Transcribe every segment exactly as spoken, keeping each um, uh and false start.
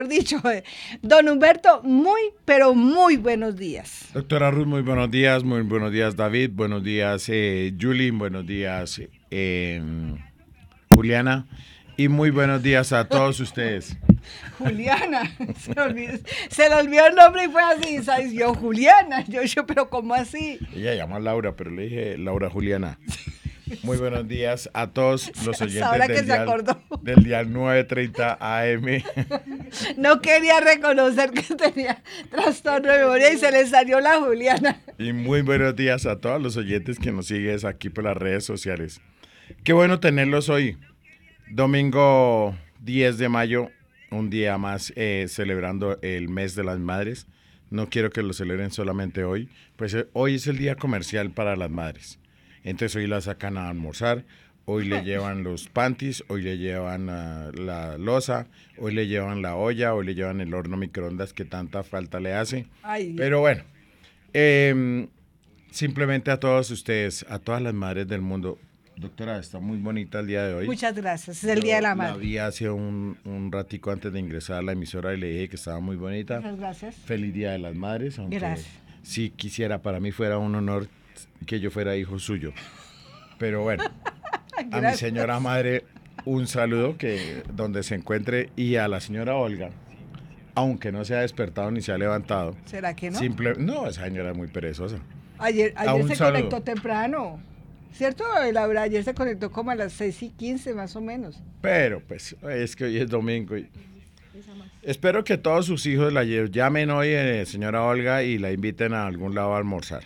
Dicho, eh, don Humberto, muy, pero muy buenos días. Doctora Ruth, muy buenos días, muy buenos días David, buenos días eh, Julie, buenos días eh, Juliana y muy buenos días a todos ustedes. Juliana, se, olvidó, se le olvidó el nombre y fue así, ¿sabes? Yo, Juliana, yo, yo, pero ¿cómo así? Ella llama Laura, pero le dije Laura Juliana. Muy buenos días a todos los Hasta oyentes ahora que del se dial, acordó. del dial nueve treinta A M. No quería reconocer que tenía trastorno de memoria y se le salió la Juliana. Y muy buenos días a todos los oyentes que nos siguen aquí por las redes sociales. Qué bueno tenerlos hoy, domingo diez de mayo, un día más eh, celebrando el mes de las madres. No quiero que lo celebren solamente hoy, pues eh, hoy es el día comercial para las madres. Entonces hoy la sacan a almorzar, hoy le llevan los panties, hoy le llevan uh, la loza, hoy le llevan la olla, hoy le llevan el horno microondas que tanta falta le hace. Ay, Pero bueno, eh, simplemente a todos ustedes, a todas las madres del mundo. Doctora, está muy bonita el día de hoy. muchas gracias, es el Yo Día de la la Madre. vi hace un, un ratico antes de ingresar a la emisora y le dije que estaba muy bonita. Muchas gracias. Feliz Día de las Madres, aunque Gracias. si quisiera, para mí fuera un honor que yo fuera hijo suyo. Pero bueno, a mi señora madre un saludo que donde se encuentre y a la señora Olga, aunque no se ha despertado ni se ha levantado. ¿Será que no? Simple, no, esa señora es muy perezosa. Ayer, A ayer un se saludo. conectó temprano. ¿Cierto, Laura? Ayer se conectó como a las seis y quince más o menos. Pero pues es que hoy es domingo y espero que todos sus hijos la lle- llamen hoy, eh, señora Olga, y la inviten a algún lado a almorzar.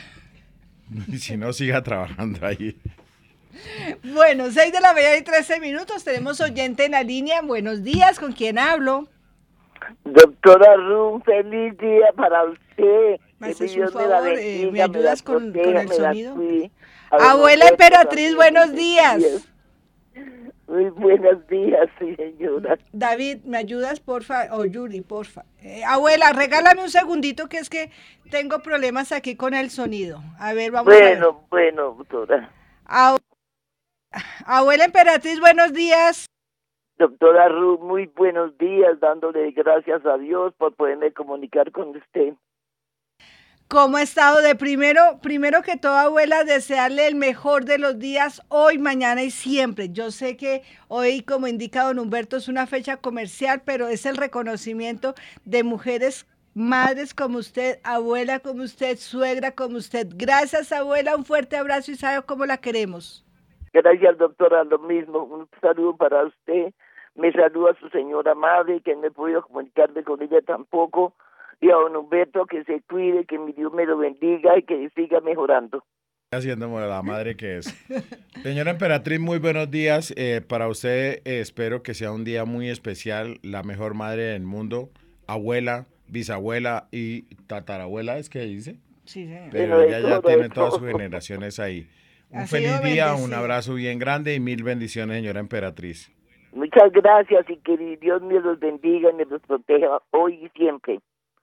Y si no, siga trabajando ahí. Bueno, seis de la mañana y trece minutos. Tenemos oyente en la línea. Buenos días, ¿con quién hablo? Doctora Ru, feliz día para usted. Me Que haces un Dios me la favor, eh, ¿me bendiga, me la ayudas con, con proteja, el me la sonido? cuide. A don Abuela Humberto Emperatriz, también, buenos mis días. Muy buenos días, sí, señora. David, ¿me ayudas, porfa? O Yuri, porfa. Eh, abuela, regálame un segundito que es que tengo problemas aquí con el sonido. A ver, vamos a ver. Bueno, bueno, doctora. Ab- Abuela Emperatriz, buenos días. Doctora Ru, muy buenos días, dándole gracias a Dios por poderme comunicar con usted. ¿Cómo ha estado? De primero, primero que todo, abuela, desearle el mejor de los días hoy, mañana y siempre. Yo sé que hoy, como indica don Humberto, es una fecha comercial, pero es el reconocimiento de mujeres, madres como usted, abuela como usted, suegra como usted. Gracias, abuela, un fuerte abrazo y sabe cómo la queremos. Gracias, doctora, lo mismo. Un saludo para usted. Me saluda su señora madre, que no he podido comunicarme con ella tampoco. Y a don Humberto, que se cuide, que mi Dios me lo bendiga y que siga mejorando. Haciéndome la madre que es. Señora Emperatriz, muy buenos días. Eh, para usted eh, espero que sea un día muy especial, la mejor madre del mundo, abuela, bisabuela y tatarabuela, ¿es que dice? Sí, señor. Pero Bueno, de ella ya todo, de tiene todas sus todo. generaciones ahí. Un Ha feliz sido día, un bendecida. abrazo bien grande y mil bendiciones, señora Emperatriz. Muchas gracias y que Dios me los bendiga y me los proteja hoy y siempre.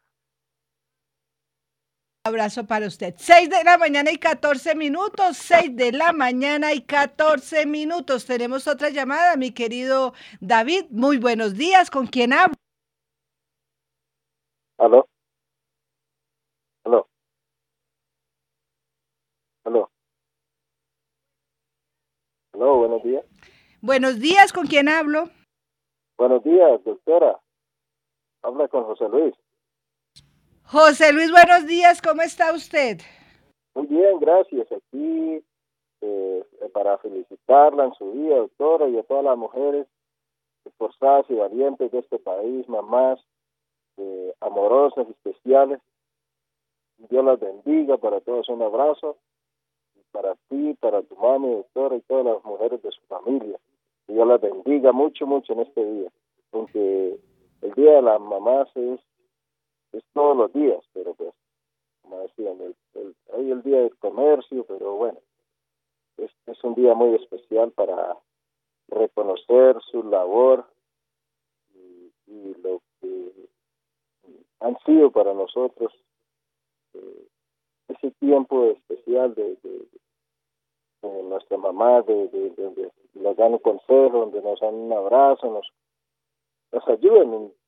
Abrazo para usted. Seis de la mañana y catorce minutos. Seis de la mañana y catorce minutos. Tenemos otra llamada, mi querido David. Muy buenos días. ¿Con quién hablo? Aló, aló, aló, aló, buenos días. Buenos días. ¿Con quién hablo? Buenos días, doctora. Habla con José Luis. José Luis, buenos días. ¿Cómo está usted? Muy bien, gracias. Aquí eh, para felicitarla en su día, doctora, y a todas las mujeres esforzadas y valientes de este país, mamás eh, amorosas y especiales. Dios las bendiga, para todos un abrazo. Y para ti, para tu mami, doctora, y todas las mujeres de su familia. Que Dios las bendiga mucho, mucho en este día. Aunque el Día de las Mamás es, es todos los días, pero pues, como decían, el, el, hay el Día del Comercio, pero bueno, es, es un día muy especial para reconocer su labor y, y lo que han sido para nosotros eh, ese tiempo especial de, de, de nuestra mamá, de, de, de, de nos dan un consejo, donde nos dan un abrazo, nos, nos ayudan en